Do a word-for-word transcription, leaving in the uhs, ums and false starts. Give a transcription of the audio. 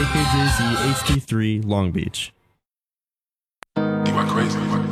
K J Z H D three Long Beach. You are crazy.